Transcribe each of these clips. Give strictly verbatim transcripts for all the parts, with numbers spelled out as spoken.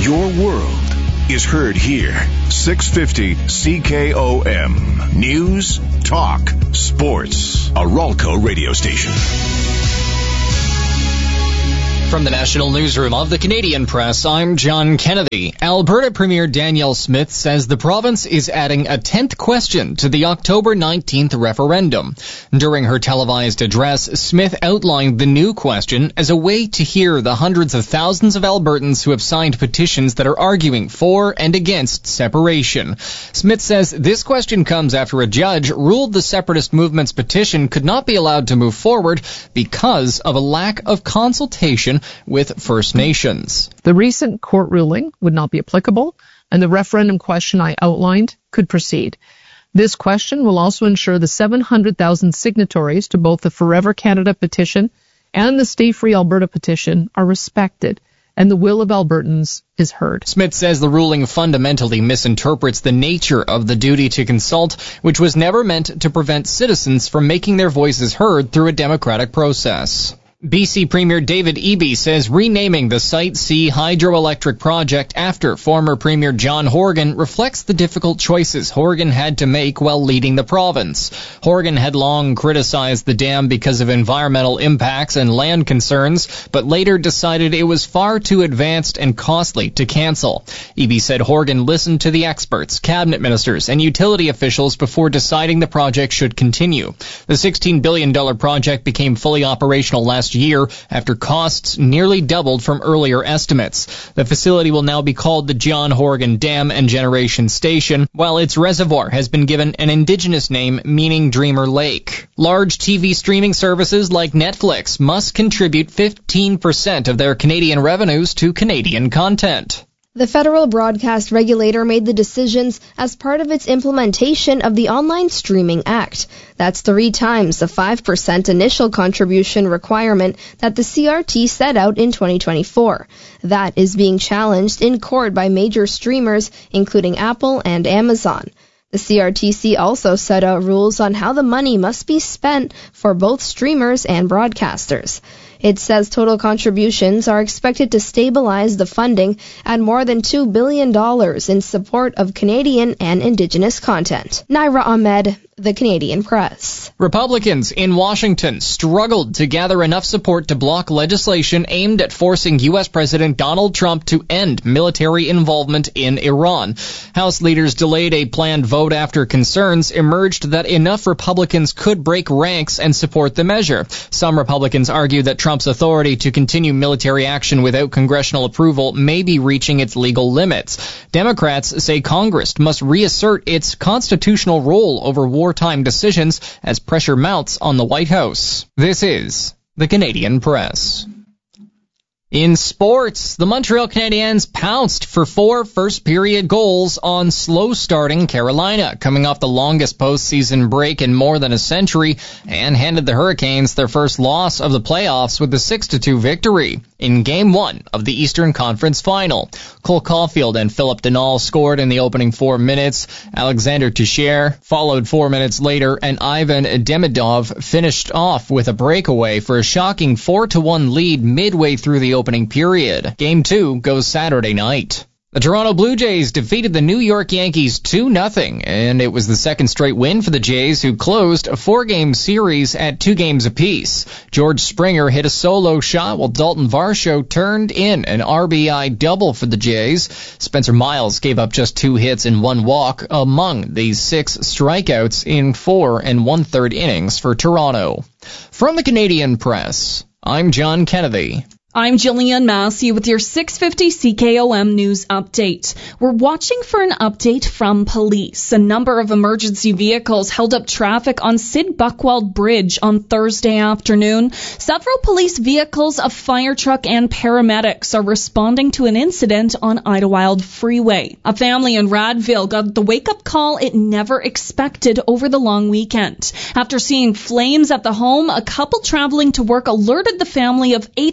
Your world is heard here. six fifty C K O M. News, talk, sports. A Ralco radio station. From the National Newsroom of the Canadian Press, I'm John Kennedy. Alberta Premier Danielle Smith says the province is adding a tenth question to the October nineteenth referendum. During her televised address, Smith outlined the new question as a way to hear the hundreds of thousands of Albertans who have signed petitions that are arguing for and against separation. Smith says this question comes after a judge ruled the separatist movement's petition could not be allowed to move forward because of a lack of consultation with First Nations. The recent court ruling would not be applicable, and the referendum question I outlined could proceed. This question will also ensure the seven hundred thousand signatories to both the Forever Canada petition and the Stay Free Alberta petition are respected, and the will of Albertans is heard. Smith says the ruling fundamentally misinterprets the nature of the duty to consult, which was never meant to prevent citizens from making their voices heard through a democratic process. B C Premier David Eby says renaming the Site C hydroelectric project after former Premier John Horgan reflects the difficult choices Horgan had to make while leading the province. Horgan had long criticized the dam because of environmental impacts and land concerns, but later decided it was far too advanced and costly to cancel. Eby said Horgan listened to the experts, cabinet ministers, and utility officials before deciding the project should continue. The sixteen billion dollars project became fully operational last year after costs nearly doubled from earlier estimates. The facility will now be called the John Horgan Dam and Generation Station, while its reservoir has been given an indigenous name meaning Dreamer Lake. Large T V streaming services like Netflix must contribute fifteen percent of their Canadian revenues to Canadian content. The federal broadcast regulator made the decisions as part of its implementation of the Online Streaming Act. That's three times the five percent initial contribution requirement that the C R T set out in twenty twenty-four. That is being challenged in court by major streamers, including Apple and Amazon. The C R T C also set out rules on how the money must be spent for both streamers and broadcasters. It says total contributions are expected to stabilize the funding at more than two billion dollars in support of Canadian and Indigenous content. Naira Ahmed, The Canadian Press. Republicans in Washington struggled to gather enough support to block legislation aimed at forcing U S President Donald Trump to end military involvement in Iran. House leaders delayed a planned vote after concerns emerged that enough Republicans could break ranks and support the measure. Some Republicans argue that Trump's authority to continue military action without congressional approval may be reaching its legal limits. Democrats say Congress must reassert its constitutional role over wartime decisions as pressure mounts on the White House. This is the Canadian Press. In sports, the Montreal Canadiens pounced for four first-period goals on slow-starting Carolina, coming off the longest postseason break in more than a century, and handed the Hurricanes their first loss of the playoffs with a six to two victory in Game one of the Eastern Conference Final. Cole Caulfield and Philip Danault scored in the opening four minutes. Alexander Teixeira followed four minutes later, and Ivan Demidov finished off with a breakaway for a shocking four to one lead midway through the opening period. Game two goes Saturday night. The Toronto Blue Jays defeated the New York Yankees two nothing, and it was the second straight win for the Jays, who closed a four-game series at two games apiece. George Springer hit a solo shot, while Dalton Varsho turned in an R B I double for the Jays. Spencer Miles gave up just two hits and one walk among these six strikeouts in four and one-third innings for Toronto. From the Canadian Press, I'm John Kennedy. I'm Jillian Massey with your six fifty C K O M News Update. We're watching for an update from police. A number of emergency vehicles held up traffic on Sid Buckwald Bridge on Thursday afternoon. Several police vehicles, a fire truck, and paramedics are responding to an incident on Idlewild Freeway. A family in Radville got the wake-up call it never expected over the long weekend. After seeing flames at the home, a couple traveling to work alerted the family of eight that their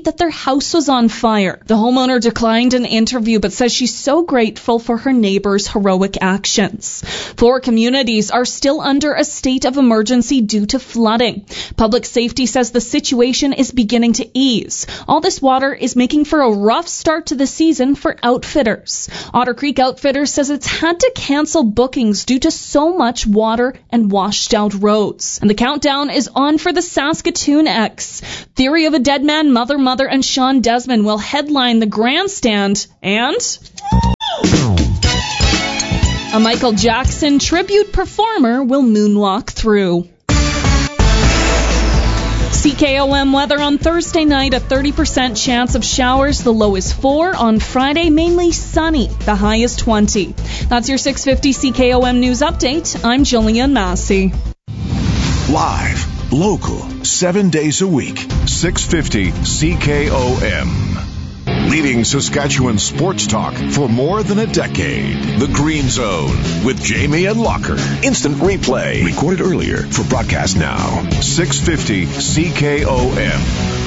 house was on fire. The homeowner declined an interview but says she's so grateful for her neighbor's heroic actions. Four communities are still under a state of emergency due to flooding. Public safety says the situation is beginning to ease. All this water is making for a rough start to the season for outfitters. Otter Creek Outfitters says it's had to cancel bookings due to so much water and washed out roads. And the countdown is on for the Saskatoon X. Theory of a Dead Man, Mother Mother, and Sean Desmond will headline the grandstand, and a Michael Jackson tribute performer will moonwalk through. C K O M weather on Thursday night, a thirty percent chance of showers. The low is four. On Friday, mainly sunny. The high is twenty. That's your six fifty C K O M News Update. I'm Jillian Massey. Live, local, seven days a week. six fifty C K O M. Leading Saskatchewan sports talk for more than a decade. The Green Zone with Jamie and Locker. Instant replay. Recorded earlier for broadcast now. six fifty C K O M.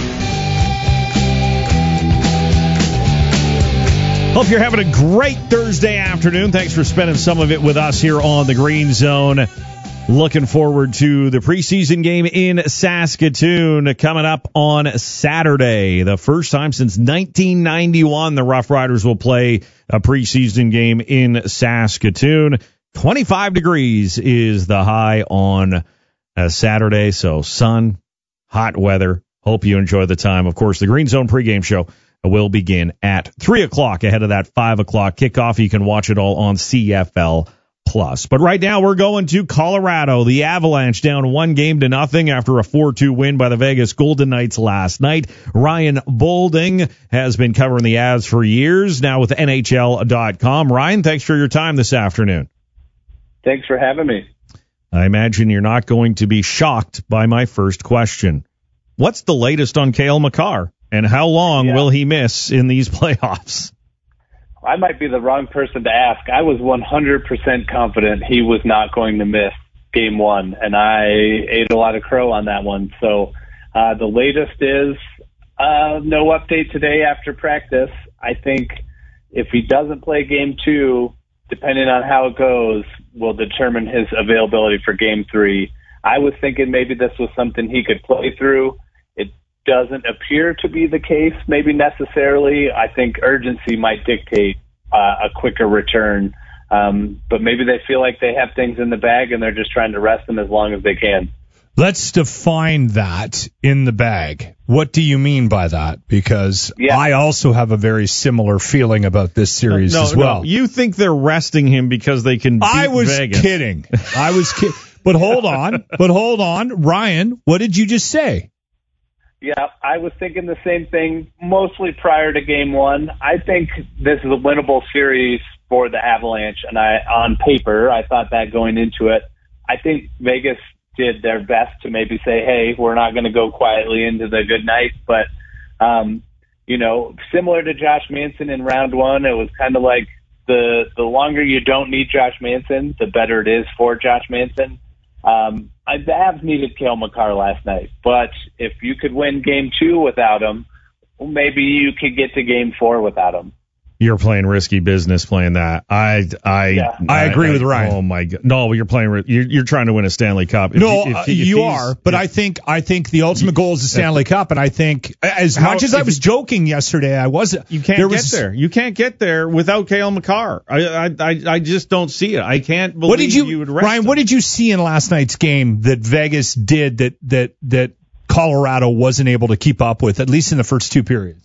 Hope you're having a great Thursday afternoon. Thanks for spending some of it with us here on the Green Zone. Looking forward to the preseason game in Saskatoon coming up on Saturday. The first time since nineteen ninety-one the Rough Riders will play a preseason game in Saskatoon. twenty-five degrees is the high on a Saturday, so sun, hot weather. Hope you enjoy the time. Of course, the Green Zone pregame show will begin at three o'clock ahead of that five o'clock kickoff. You can watch it all on C F L Plus. But right now we're going to Colorado. The Avalanche down one game to nothing after a four two win by the Vegas Golden Knights last night. Ryan Boulding has been covering the Avs for years, now with N H L dot com. Ryan, thanks for your time this afternoon. Thanks for having me. I imagine you're not going to be shocked by my first question. What's the latest on Cale Makar, and how long yeah. will he miss in these playoffs? I might be the wrong person to ask. I was one hundred percent confident he was not going to miss game one, and I ate a lot of crow on that one. So uh, the latest is uh, no update today after practice. I think if he doesn't play game two, depending on how it goes, will determine his availability for game three. I was thinking maybe this was something he could play through. It doesn't appear to be the case, maybe necessarily. I think urgency might dictate uh, a quicker return. Um, but maybe they feel like they have things in the bag and they're just trying to rest them as long as they can. Let's define that in the bag. What do you mean by that? Because yeah. I also have a very similar feeling about this series no, as well. No, you think they're resting him because they can beat I was Vegas. kidding. I was kidding. But hold on. But hold on. Ryan, what did you just say? Yeah, I was thinking the same thing mostly prior to game one. I think this is a winnable series for the Avalanche, and I, on paper, I thought that going into it. I think Vegas did their best to maybe say, hey, we're not going to go quietly into the good night. But, um, you know, similar to Josh Manson in round one, it was kind of like the the longer you don't need Josh Manson, the better it is for Josh Manson. Um, I, the Avs needed Cale Makar last night, but if you could win game two without him, well, maybe you could get to game four without him. You're playing risky business playing that. I I yeah. I, I agree I, with Ryan. Oh my God! No, you're playing. You're, you're trying to win a Stanley Cup. If no, he, if uh, he, if you are. But if, I think I think the ultimate goal is the Stanley Cup, and I think as how, much as I was joking yesterday, I wasn't. You can't there get was, there. You can't get there without Cale Makar. I, I I I just don't see it. I can't believe what did you, you would rest Ryan? him. What did you see in last night's game that Vegas did that that that Colorado wasn't able to keep up with, at least in the first two periods?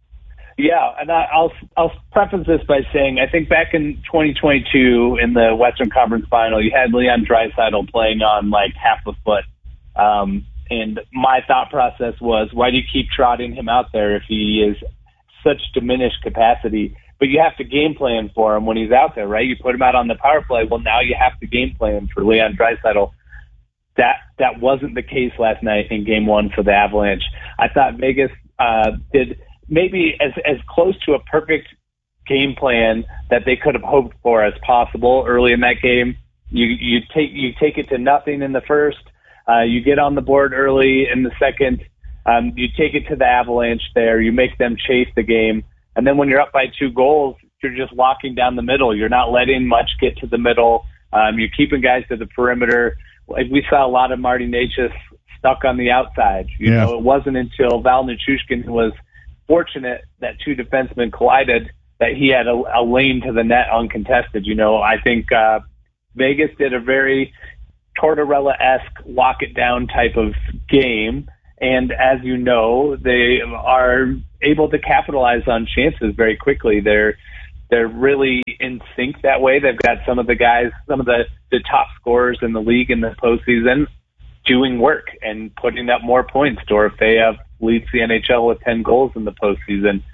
Yeah, and I, I'll I'll preface this by saying I think back in twenty twenty-two in the Western Conference Final, you had Leon Draisaitl playing on like half a foot, um, and my thought process was, why do you keep trotting him out there if he is such diminished capacity? But you have to game plan for him when he's out there, right? You put him out on the power play. Well, now you have to game plan for Leon Draisaitl. That that wasn't the case last night in Game One for the Avalanche. I thought Vegas uh, did. Maybe as as close to a perfect game plan that they could have hoped for as possible early in that game. You you take you take it to nothing in the first. Uh, you get on the board early in the second. Um, you take it to the Avalanche there, you make them chase the game, and then when you're up by two goals, you're just locking down the middle. You're not letting much get to the middle. Um, you're keeping guys to the perimeter. Like we saw a lot of Marty Necas stuck on the outside. You yeah. know, it wasn't until Val Nichushkin was fortunate that two defensemen collided that he had a, a lane to the net uncontested. You know, I think uh, Vegas did a very Tortorella-esque lock it down type of game. And as you know, they are able to capitalize on chances very quickly. They're they're really in sync that way. They've got some of the guys, some of the, the top scorers in the league in the postseason doing work and putting up more points. Dorofeyev leads the N H L with ten goals in the postseason.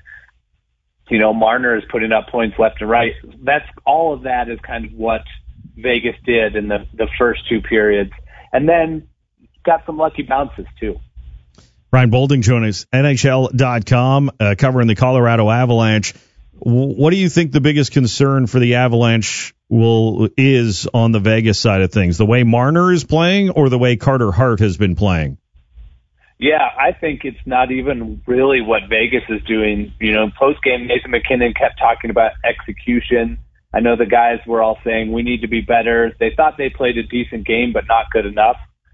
You know, Marner is putting up points left and right. That's all of that is kind of what Vegas did in the, the first two periods. And then got some lucky bounces too. Ryan Boulding joining us, N H L dot com, uh, covering the Colorado Avalanche. W- what do you think the biggest concern for the Avalanche will is on the Vegas side of things? The way Marner is playing or the way Carter Hart has been playing? Yeah, I think it's not even really what Vegas is doing. You know, post-game, Nathan MacKinnon kept talking about execution. I know the guys were all saying we need to be better. They thought they played a decent game, but not good enough.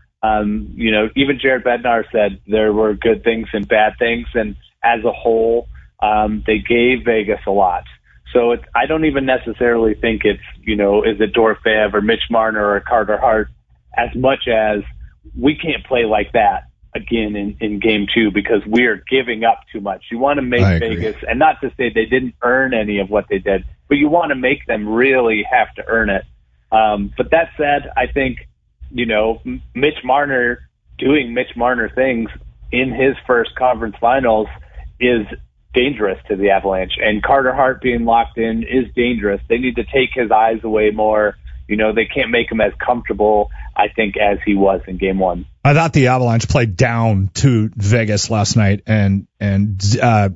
Um, you know, even Jared Bednar said there were good things and bad things, and as a whole, um, they gave Vegas a lot. So it's, I don't even necessarily think it's, you know, is it Dorofeyev or Mitch Marner or Carter Hart, as much as we can't play like that again in, in game two because we're giving up too much. You want to make Vegas, and not to say they didn't earn any of what they did, but you want to make them really have to earn it. Um, but that said, I think, you know, Mitch Marner doing Mitch Marner things in his first conference finals is dangerous to the Avalanche. And Carter Hart being locked in is dangerous. They need to take his eyes away more. You know, they can't make him as comfortable, I think, as he was in game one. I thought the Avalanche played down to Vegas last night, and and uh,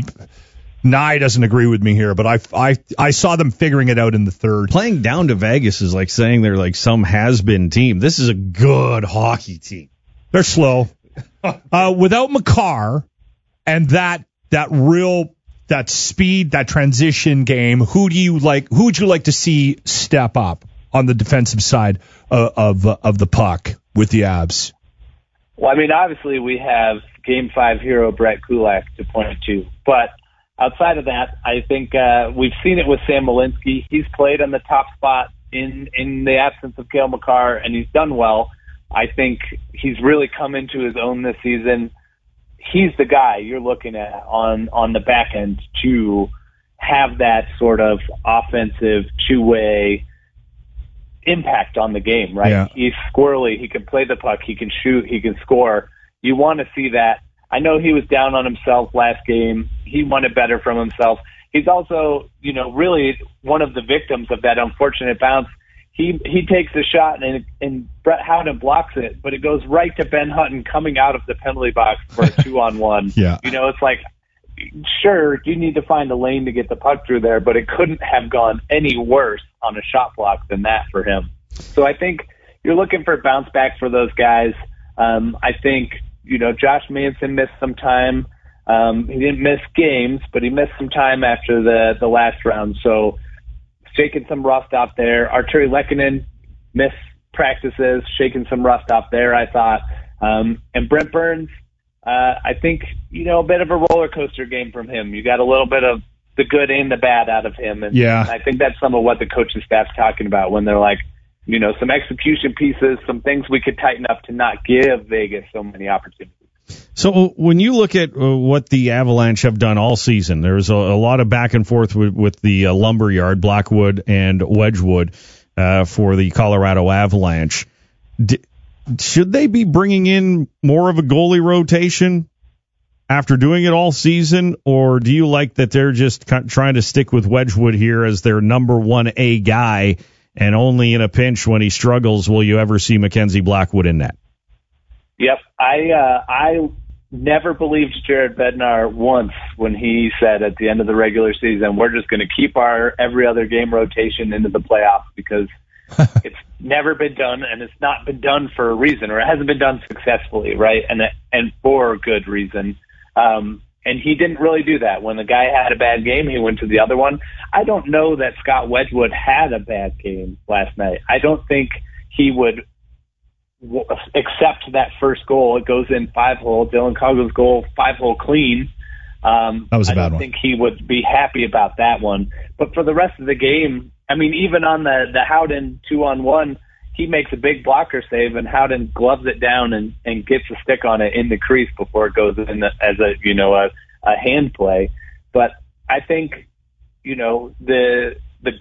Nye doesn't agree with me here, but I, I, I saw them figuring it out in the third. Playing down to Vegas is like saying they're like some has-been team. This is a good hockey team. They're slow. uh, without Makar and that that real that speed, that transition game, who do you like? Who would you like to see step up on the defensive side of of, of the puck with the Avs? Well, I mean, obviously we have Game Five hero Brett Kulak to point to, but outside of that, I think uh, we've seen it with Sam Malinsky. He's played on the top spot in, in the absence of Cale Makar, and he's done well. I think he's really come into his own this season. He's the guy you're looking at on, on the back end to have that sort of offensive two-way impact on the game, right? Yeah. He's squirrely. He can play the puck. He can shoot. He can score. You want to see that. I know he was down on himself last game. He wanted better from himself. He's also, you know, really one of the victims of that unfortunate bounce. He he takes a shot and and Brett Howden blocks it, but it goes right to Ben Hutton coming out of the penalty box for a two-on-one. Yeah. You know, it's like, sure, you need to find a lane to get the puck through there, but it couldn't have gone any worse on a shot block than that for him. So I think you're looking for bounce back for those guys. Um, I think, you know, Josh Manson missed some time. Um, he didn't miss games, but he missed some time after the, the last round. So shaking some rust out there. Arturi Lehkonen missed practices, shaking some rust out there, I thought. Um, and Brent Burns, uh, I think, you know, a bit of a roller coaster game from him. You got a little bit of the good and the bad out of him. And yeah. I think that's some of what the coaching staff's talking about when they're like, you know, some execution pieces, some things we could tighten up to not give Vegas so many opportunities. So when you look at uh, what the Avalanche have done all season, there's a, a lot of back and forth with, with the uh, Lumberyard, Blackwood, and Wedgwood uh, for the Colorado Avalanche. D- should they be bringing in more of a goalie rotation after doing it all season, or do you like that they're just trying to stick with Wedgwood here as their number one A guy, and only in a pinch when he struggles will you ever see Mackenzie Blackwood in net? Yep. I uh, I never believed Jared Bednar once when he said at the end of the regular season, we're just going to keep our every other game rotation into the playoffs because it's never been done, and it's not been done for a reason, or it hasn't been done successfully, right? And and for a good reason. Um, and he didn't really do that. When the guy had a bad game, he went to the other one. I don't know that Scott Wedgwood had a bad game last night. I don't think he would w- accept that first goal. It goes in five hole. Dylan Coghlan's goal, five hole clean. Um, that was a bad one. I don't think he would be happy about that one. But for the rest of the game, I mean, even on the, the Howden two-on-one, he makes a big blocker save, and Howden gloves it down and, and gets a stick on it in the crease before it goes in the, as a, you know, a, a hand play. But I think, you know, the